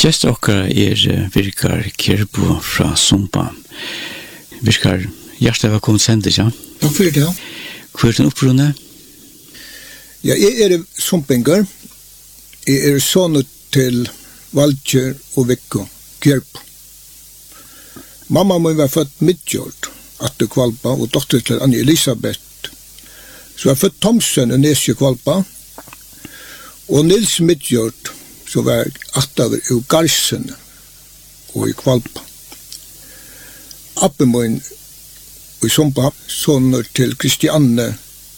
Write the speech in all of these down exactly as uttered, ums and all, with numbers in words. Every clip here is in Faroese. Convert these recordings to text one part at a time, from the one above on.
Gjest okkara er Virkar Kjerbo fra Sumpa. Virkar, hjertelig velkommen sendt, ja? Takk for det, ja. Hvor er den opprunne? Ja, jeg er sumpinger. Jeg er sånn til Valkjer og Vikko Kjerbo. Mamma må være født midtjord, Atte Kvalpa, og dotter til Anja Elisabeth. Så jeg er født Thomsen og Nesje Kvalpa, og Nils midtjord, så var attaver i Garsen og i Kvalpa. Appemoen i Sumpa, sonner til Kristianne,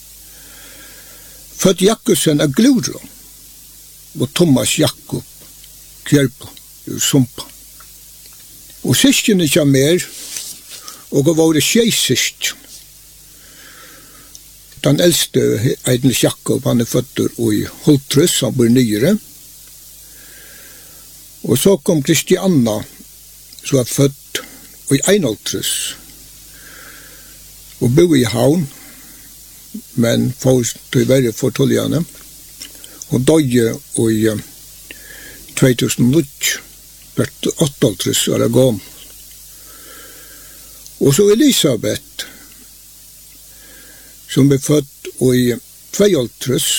født Jakobsen av Gluro, og Thomas Jakob Kjerbo i Sumpa. Og syskene kom mer, og det var det tjejsysk. Den eldste, Eidnes Jakob, han er født i Holtrus, han bor nyere. Og så kom Kristianna, som var født i Einholtrus, og bo i Havn, men for til verre for tullene. Hun døde i to tusen og ni, hvert åtteholtrus år gammel. Og så Elisabeth, som ble født i tveholtrus.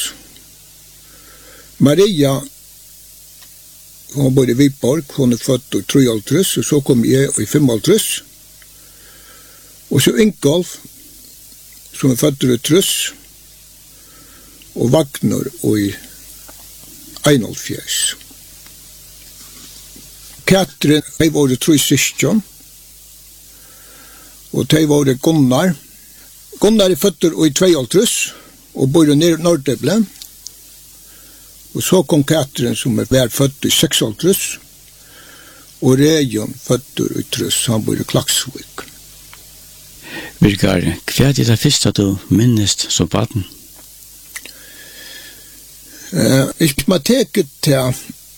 Maria, hun bodde i Viborg, hun er født i treholtrus, og så kom jeg i femholtrus. Og så Ingolf, som er født i trus, og Wagner i einholfjers. Katrin, de var det tre syskjen, og de var det Gunnar. Gunnar er født i tveholtrus, og bor i Nordøble. Og så kom Katrin, som er vært født i seksholtrus, og Region født i trus, han bor i Klaksvik. Virkar, hva er det første du minnest som baden? Uh, hvis man teker til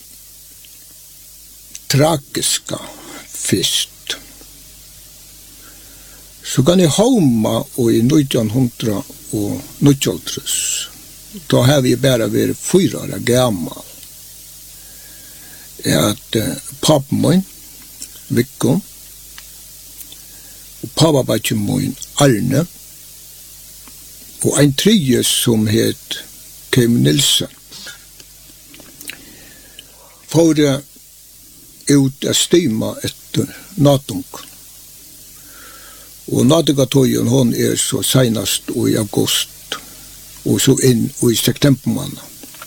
tragiska først, så kan jeg hauma i nitton hundre og nittiholtrus. Da har vi bare vært fyra år gammal. At uh, pappen min, Vikko, og pappabakken min, Arne, og en tredje som het Kim Nilsen. For uh, ut av stima etter natung. Og natungatøyen hon er så senast i august, og så inn i septembermåned.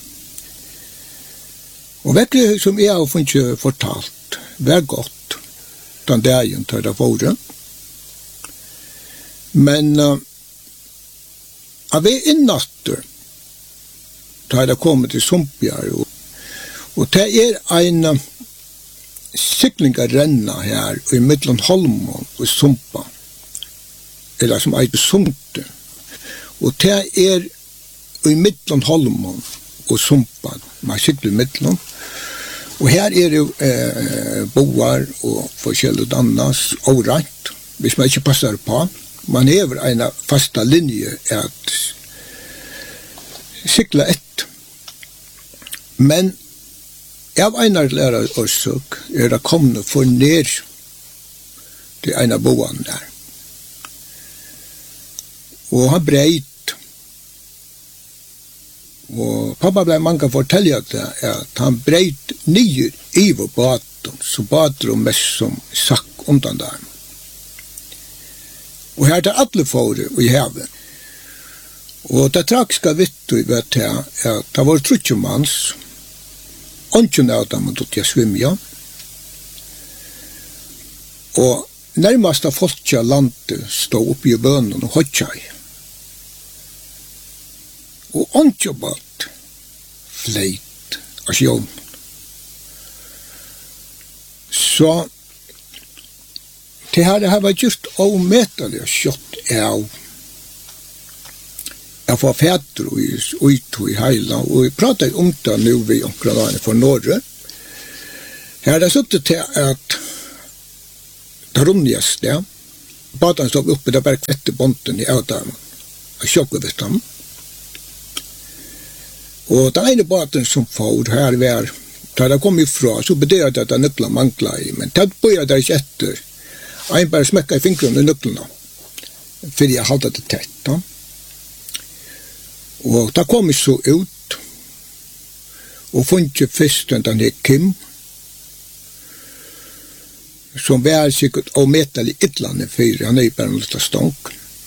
Og virkelig som jeg har funnet fortalt, var godt den dagen til det våre. Men uh, jeg var innatter da jeg kom til Sumpjar, og, og det er en uh, siklingarenna her i middelen Holmon og Sumpa, eller som er Sumte. Og det er i middelen Holmon og Sumpa, man sikler i middelen. Og her er det eh, boar og forskjellig annas, og rett, hvis man ikke passer på. Man hever en fasta linje at sikla ett. Men av en av lærere årsøk er det kommet for ned til en av boene der. Og han breit. Og pappa ble mange fortelle det, at han breit nye iver baten, så bater og mest som sakk undan der. Og her er det alle fore i havet. Og det tragiske vittu vet jeg, at det var trutjemanns, ånden av dem måtte jeg svimja. Og nærmest av folkja landet stod oppi i bønnen og hodtjai. Og åndjobbat fleit av sjån. Så det her, det her var just omettelig kjøtt av jeg får fætter og ut i heila, og jeg prater om det nå ved omkring for Norge. Her er det suttet til at det runnigste, ja, baden stod oppe, det bare kvette bonten i avdøren, og sjokker ved dem. Og den ene baden som får her var tar det kom ifrån så betyder det att det nycklar manglar i, men det börjar där inte efter. Jag bara smäcka i fingrarna i nycklarna för jag hade det tätt. Ja. Och det kom så ut och funnet först den här Kim som var sikkert omettelig ytterligere fyr, han er bare en liten stånk.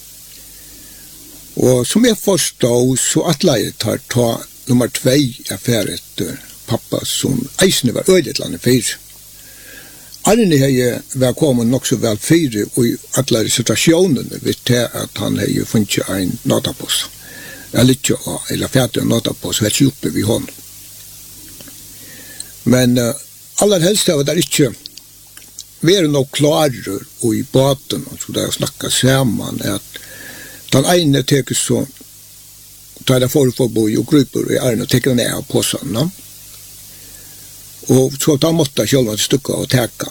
Og som jeg forstod, så at leiet har ta nummer två affär etter pappa som eisende var øyetligere fyr. Arne har vært kommet nok så vel fyr i alle situasjonene ved til at han har funnet en notapost. Eller ikke, eller fjertet en notapost, helt oppe ved hånd. Men uh, aller helst var det ikke vi er nok klarer og i baten, så der snakker sammen, at den ene teker så, tar det for å bo i og grupper i Arne og teker ned av påsene. Og så tar måtte selv et stykke og teka.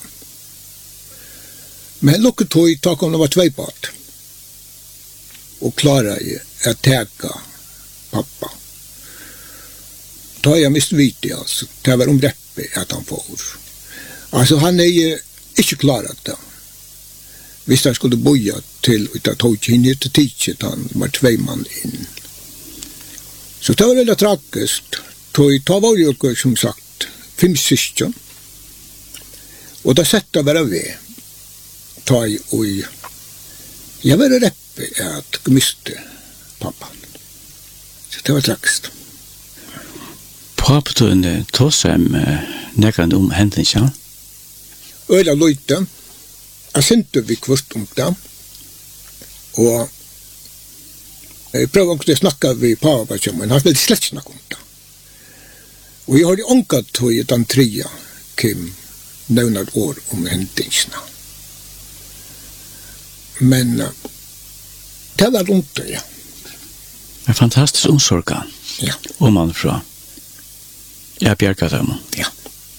Men lukket tog, tak om det var tvei bat, og klarer jeg å teka pappa. Da har jeg mist vite, altså. Det var omreppet at han får. Altså, han er jo ikke klaret det. Hvis han skulle boja til, og det tog ikke inn til tidset, han var tvei mann inn. Så det var veldig tragisk. Det var jo ikke, som sagt, fem syskjen. Og da sette jeg bare ved. Ta i, og jeg var reppe at jeg miste pappa. Så det var tragisk. Pappa tog seg med nekkende om hendelsene? Øyla løyte, jeg sendte vi kvart om det, og jeg prøvde å snakke med pappa, men han ville slett snakke om det. Og jeg har jo ångat til den trea, Kim, nevner år om hendelsene. Men det var rundt det, ja. En fantastisk omsorgan. Ja. Om man fra. Jeg bjerget dem. Ja.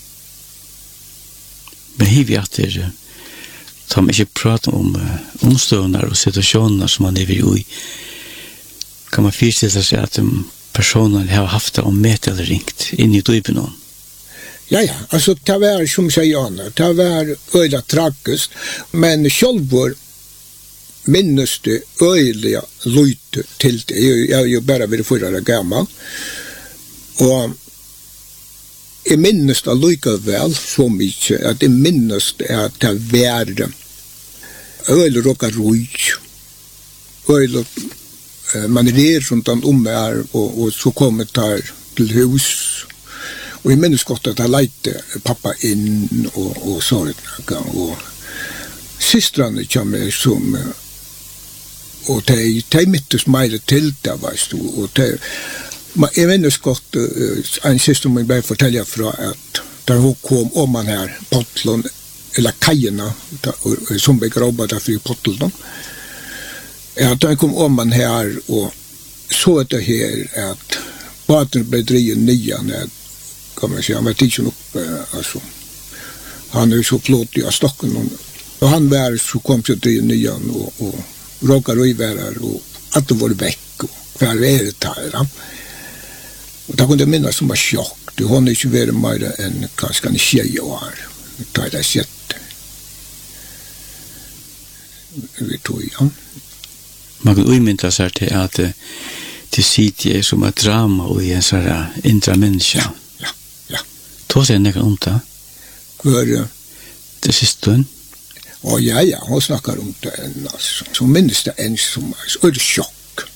Men hiv jeg at det, tar man ikke prate om uh, omstående og situasjoner som man lever i, kan man fyrstille seg at um, personer har haft det om med eller ringt inn i dypen. Ja, ja, altså det var som sier Anna, det var øyla tragisk, men sjølvor minnes det øyla løyte til det. Jeg er jo bare ved forrige gammel, og jeg minnes det likevel så mye, at jeg minnes det at det var øyla råka røy, øyla man rer rundt om her, og, og så kom jeg der til hus, og jeg minnes godt at jeg leite pappa inn, og, og så det, og systrene kommer som, og de, de mittes mer til det, veist du, og de, men jeg minnes godt, uh, en syster min bare forteller fra at da hun kom om man her, Potlon, eller kajene, som ble grabet der fri Potlon, ja, da kom om man her, og så det her, at baten ble drivet nye, kan man si, han var tidsen oppe, altså, han er så flott i stokken, og han var så kom til å drive nye, og, og råkere og iværer, og at det var vekk, og hver er det her, ja. Og da kunne jeg minnes som var sjokk. Det har ikke vært mer enn kanskje en tjej år. Da er det sett. Vi tog, ja. Man kan umynda seg til at det sitter som et drama og en sånn indre menneske. Ja, ja. Tog seg nekker om det? Hvor? Det siste hun? Å, ja, ja. Hun snakker om det enn, altså. Så minnes det enn som er så er det sjokk.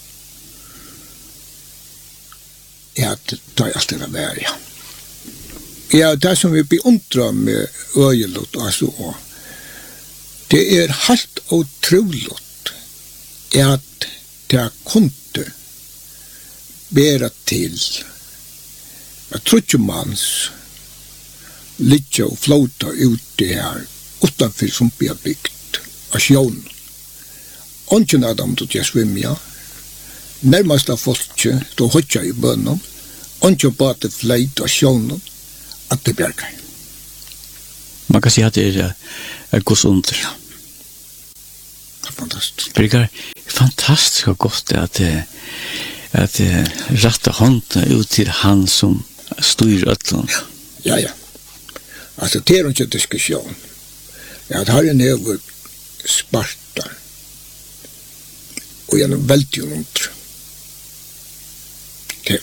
Ja, det er alltid det der, ja. Ja, det som vi beundrer med øyelott, altså, det er helt utrolig at det kunne bære til at trutjemanns ligger og flåter ut det her utenfor som blir bygd av sjøen. Ånden av dem til å svimme, ja. Nærmest av folket, da hodja i bønnen, ånden på at det fleit av sjøen, at det bjerger. Man kan si at det er, er gos under. Ja. Det er fantastisk. Det er fantastisk og godt at, at rette håndene ut til han som styrer øtlen. Ja, Ja, ja. Alltså, det är inte diskussion. Jag har en över Sparta. Och jag är väldigt ont. Det är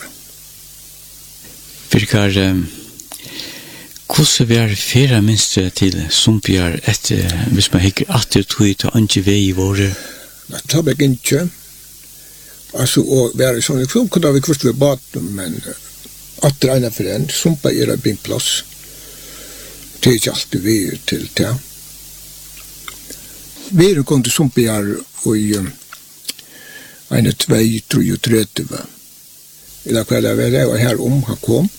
Virkar, um, hvordan vi er fyrre minste til Sumpjar etter, hvis man hikker atter tog til andre vei i våre? Det tar jeg ikke. Altså, å være sånn, så kunne vi kvist ved baten, men atter ene for en, Sumpa er en plass. Det er ikke alltid vi er til det. Vi er kommet til Sumpjar og i ene tvei, tre og tredje. I dag kveld jeg var her om han kom.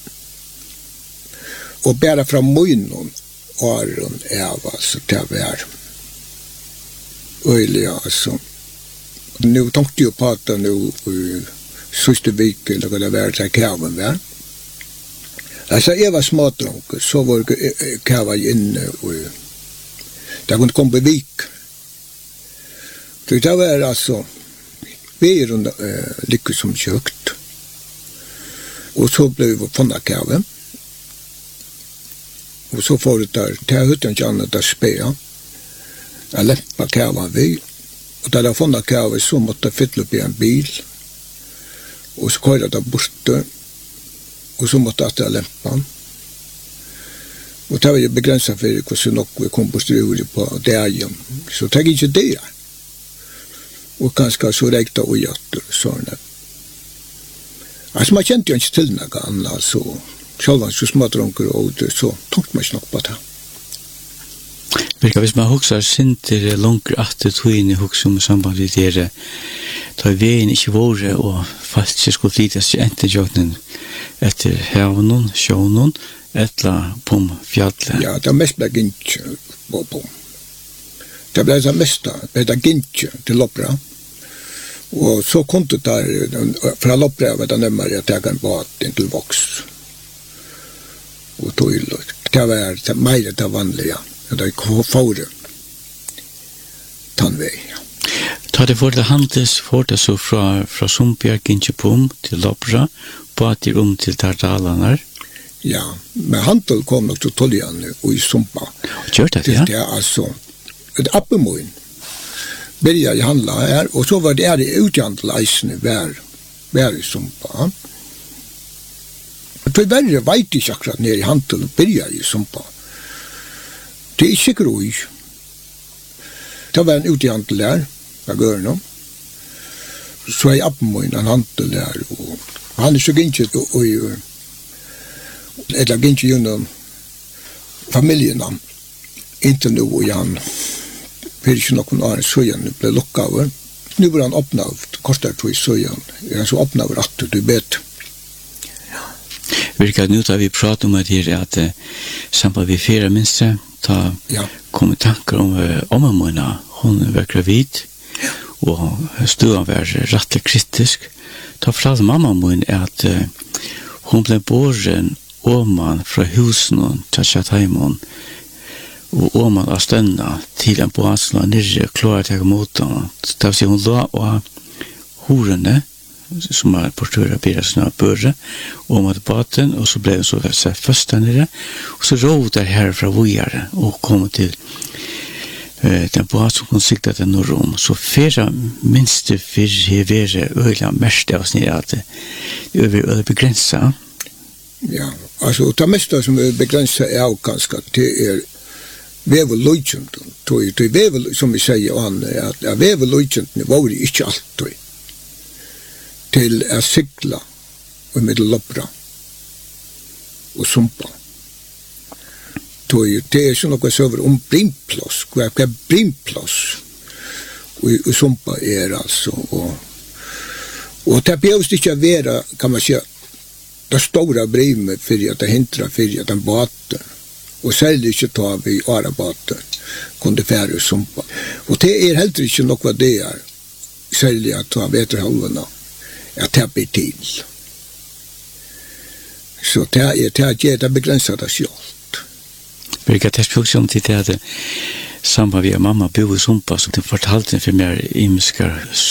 Og bare fra munnen åren av, altså, til å være øyelig, altså. Nå tenkte jeg på at nå i siste vike, eller hva det var til kæven var. Altså, jeg var smådronk, så var kæven inne, og det kunne komme på vik. Så det var altså, vi er uh, lykke som kjøkt. Og så ble vi funnet kæven. Og så får det der, det er uten ikke annet å spille. Jeg lempa kæven vi. Og da jeg funnet kæven, så måtte jeg fylle opp i en bil. Og så køyret jeg borte. Og så måtte jeg lempa. Og det var jo begrenset for hvordan nok vi kom på styret på dagen. Så det er ikke det. Og kanskje så rekte jeg ut sånn. Altså, man kjente jo ikke til noe annet, så selv om så smådronker og det, så tok man ikke nok på det. Virka, hvis man husker sinter langer atter togene husker om samband med dere, da veien ikke våre, og faktisk skulle flytes til enterjøknen etter hevnen, sjønen, etla på fjallet. Ja, det mest ble gintje på på. Det ble det meste, det ble gintje til Loppra. Og så kom det der, fra Loppra var det nemmere at jeg kan bate inn til voks. Og tog ille. Det var det mer det vanlige. Det er fore tannvei. Ta det for det handles for det så fra, fra Sumpjar, Gintjepum til Loppra, bater om til Tardalanar. Ja, men handel kom nok til Toljan og i Sumpa. Og gjør det, ja? Det er altså et appemoen. Började jag handla här, och så var det är utjandel eisene vär, vär i Sumpa. Det var värre vet inte akkurat ner i handel och började i Sumpa. Det är inte groj. Det var en utjandel där, jag gör nu. Så är jag på en handel där, och han är så inte och eller inte genom familjerna. Inte nu och han för ikke noen annen søgen ble lukket over. Nå var han åpnet, kostet to i søgen. Han så åpnet over at du bet. Ja. Virker nå da vi prater om at her at uh, sammen vi fire minste, da ja. kom tanker om uh, omamøyna. Hun var gravid, ja. Og stuen var rettelig kritisk. Da fortalte mamma min at uh, hun ble båren oman fra husen til Kjataimon, og om man har stønnet til en båsla nere, klarer til å motta. Det vil si hun la av horene, som er portører av byrelsen av børre, om at baten, og så ble hun så sett først der nere, og så råd der her fra vågjere, og kom til uh, den båt som kunne sikta til noe rom. Så fyrre minste fyrre være øyla mest av oss nere, at det er øyla begrenset. Ja, altså det meste som er begrenset er ganske, det er vevel løgjenten, det er vevel, som vi sier, at ja, vevel løgjenten var det ikke alltid til å sykla og med Loppra og Sumpa. Det er ikke noe som er om brimplass, hva er brimplass og Sumpa er altså, og, og det behøves ikke å være, kan man si, det store brimet for at det hindrer for at den bater, og særlig ikke ta vi arabater kunne fære og Sumpa. Og det er heller ikke noe det er, særlig at ta veterhalvene, at det blir til. Så det er det er det begrenset av selv. Birgit, jeg spør om til det at sammen med mamma bo i Sumpa, så det fortalte for meg imiske